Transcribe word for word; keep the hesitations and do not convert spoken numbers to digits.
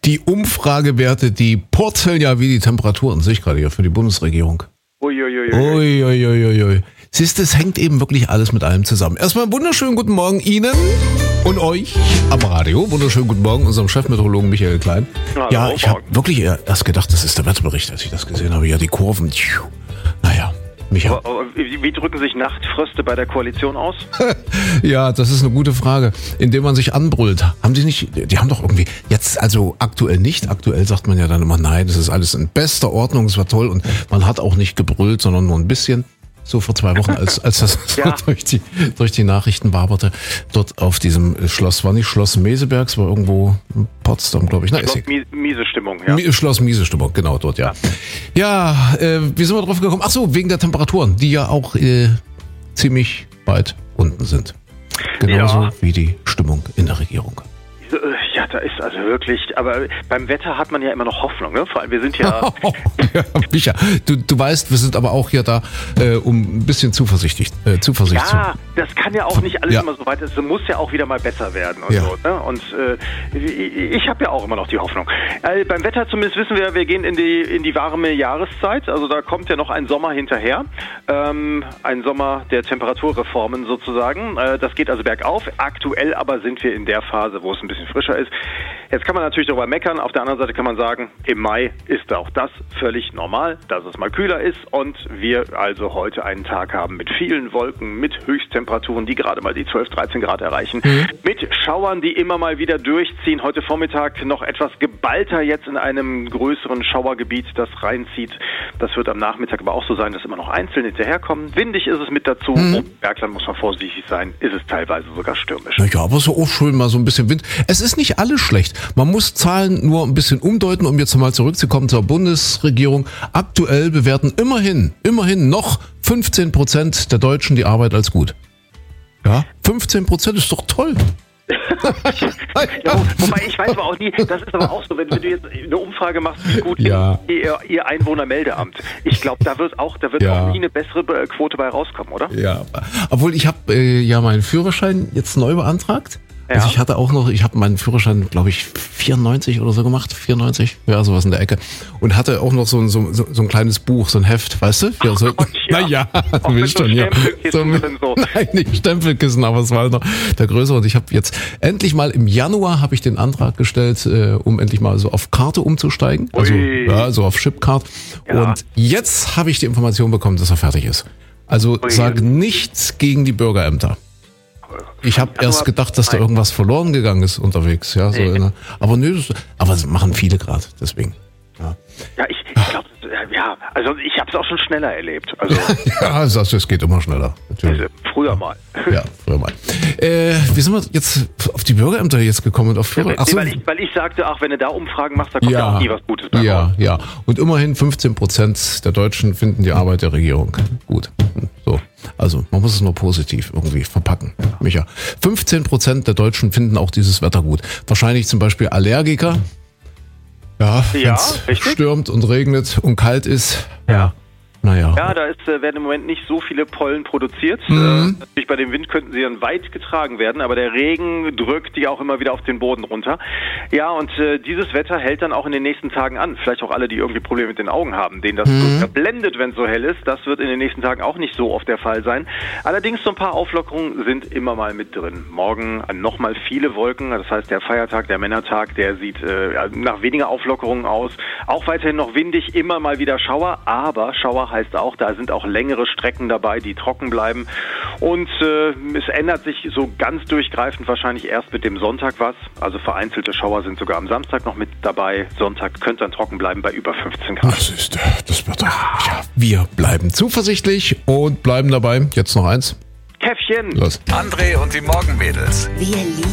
Die Umfragewerte, die purzeln ja wie die Temperaturen, sehe ich gerade hier, für die Bundesregierung. Uiuiui. Uiuiui. Siehst du, es hängt eben wirklich alles mit allem zusammen. Erstmal einen wunderschönen guten Morgen Ihnen und euch am Radio. Wunderschönen guten Morgen unserem Chefmeteorologen Michael Klein. Hallo, ja, ich habe morgen. wirklich erst gedacht, das ist der Wetterbericht, als ich das gesehen habe. Ja, die Kurven. Naja, Michael. Aber, aber wie, wie drücken sich Nachtfröste bei der Koalition aus? Ja, das ist eine gute Frage. Indem man sich anbrüllt. Haben die nicht, die haben doch irgendwie, jetzt also aktuell nicht, aktuell sagt man ja dann immer, nein, das ist alles in bester Ordnung, es war toll und man hat auch nicht gebrüllt, sondern nur ein bisschen. So vor zwei Wochen, als, als das Ja. so durch, die, durch die Nachrichten waberte, dort auf diesem Schloss, war nicht Schloss Meseberg, es war irgendwo in Potsdam, glaube ich. Na, ist Schloss egal. Mies- miese Stimmung, ja. Mi- Schloss Miesestimmung, genau dort, ja. Ja, äh, wie sind wir drauf gekommen? Ach so, wegen der Temperaturen, die ja auch äh, ziemlich weit unten sind. Genauso Ja. wie die Stimmung in der Regierung. Ja, da ist also wirklich, aber beim Wetter hat man ja immer noch Hoffnung, ne? Vor allem, wir sind ja, ja, Micha, du, du weißt, wir sind aber auch hier da, äh, um ein bisschen Zuversichtlich, äh, Zuversicht zu. ja, das kann ja auch nicht alles Ja. immer so weit, es muss ja auch wieder mal besser werden und Ja. so, ne? Und äh, ich, ich habe ja auch immer noch die Hoffnung. Äh, beim Wetter zumindest wissen wir, wir gehen in die in die warme Jahreszeit, also da kommt ja noch ein Sommer hinterher, ähm, ein Sommer der Temperaturreformen sozusagen. Äh, das geht also bergauf. Aktuell aber sind wir in der Phase, wo es ein bisschen frischer ist. Jetzt kann man natürlich darüber meckern, auf der anderen Seite kann man sagen, im Mai ist auch das völlig normal, dass es mal kühler ist und wir also heute einen Tag haben mit vielen Wolken, mit Höchsttemperaturen, die gerade mal die zwölf, dreizehn Grad erreichen, Mhm. mit Schauern, die immer mal wieder durchziehen. Heute Vormittag noch etwas geballter jetzt in einem größeren Schauergebiet, das reinzieht. Das wird am Nachmittag aber auch so sein, dass immer noch einzeln hinterherkommen. Windig ist es mit dazu. Mhm. Um Bergland muss man vorsichtig sein, ist es teilweise sogar stürmisch. Naja, aber so auch schön mal so ein bisschen Wind. Es ist nicht alles schlecht. Man muss Zahlen nur ein bisschen umdeuten, um jetzt mal zurückzukommen zur Bundesregierung. Aktuell bewerten immerhin, immerhin noch fünfzehn Prozent der Deutschen die Arbeit als gut. Ja, fünfzehn Prozent ist doch toll. Ja, wobei ich weiß aber auch nie, das ist aber auch so, wenn, wenn du jetzt eine Umfrage machst, wie gut Ja. ist ihr, ihr Einwohnermeldeamt. Ich glaube, da wird auch, da wird Ja. auch nie eine bessere äh, Quote bei rauskommen, oder? Ja, obwohl ich habe äh, ja meinen Führerschein jetzt neu beantragt. Ja. Also ich hatte auch noch, ich habe meinen Führerschein, glaube ich, vierundneunzig oder so gemacht, vierundneunzig, ja, sowas in der Ecke. Und hatte auch noch so ein, so, so ein kleines Buch, so ein Heft, weißt du? Ja, so, Gott, ja. Naja, Auch du mit willst so schon, ja. Stempelkissen drin, so. Nein, nicht Stempelkissen, aber es war halt noch der größere. Und ich habe jetzt endlich mal im Januar habe ich den Antrag gestellt, äh, um endlich mal so auf Karte umzusteigen. Also, Ui. ja, so auf Chipcard. Ja. Und jetzt habe ich die Information bekommen, dass er fertig ist. Also Ui. sag nichts gegen die Bürgerämter. Ich habe Also, erst gedacht, dass da nein. irgendwas verloren gegangen ist unterwegs, ja, so Nee. in der, aber nö, das, aber das machen viele gerade, deswegen. Ja, Ja, ich, ich glaube, ja, also ich habe es auch schon schneller erlebt. Also, ja das, das geht immer schneller, natürlich. also früher mal. Ja, früher mal. Äh, wie sind wir jetzt auf die Bürgerämter jetzt gekommen und auf Führer? Nee, Ach so, weil, ich, weil ich sagte, ach, wenn du da Umfragen machst, da kommt ja, ja, auch nie was Gutes bei raus. ja, ja. Und immerhin fünfzehn Prozent der Deutschen finden die Arbeit der Regierung gut. So, also man muss es nur positiv irgendwie verpacken, Micha. fünfzehn Prozent der Deutschen finden auch dieses Wetter gut. Wahrscheinlich zum Beispiel Allergiker. Ja, Ja, wenn's richtig. stürmt und regnet und kalt ist. Ja. Naja. Ja, da ist, äh, werden im Moment nicht so viele Pollen produziert. Mhm. Äh, natürlich bei dem Wind könnten sie dann weit getragen werden, aber der Regen drückt die auch immer wieder auf den Boden runter. Ja, und äh, dieses Wetter hält dann auch in den nächsten Tagen an. Vielleicht auch alle, die irgendwie Probleme mit den Augen haben, denen das Mhm. so verblendet, wenn es so hell ist. Das wird in den nächsten Tagen auch nicht so oft der Fall sein. Allerdings so ein paar Auflockerungen sind immer mal mit drin. Morgen nochmal viele Wolken, das heißt der Feiertag, der Männertag, der sieht äh, nach weniger Auflockerungen aus. Auch weiterhin noch windig, immer mal wieder Schauer, aber Schauer heißt auch, da sind auch längere Strecken dabei, die trocken bleiben. Und äh, es ändert sich so ganz durchgreifend wahrscheinlich erst mit dem Sonntag was. Also vereinzelte Schauer sind sogar am Samstag noch mit dabei. Sonntag könnte dann trocken bleiben bei über fünfzehn Grad. Das ist, äh, das wird doch, ja, wir bleiben zuversichtlich und bleiben dabei. Jetzt noch eins. Käffchen! Los. André und die Morgenmädels. Wir lieben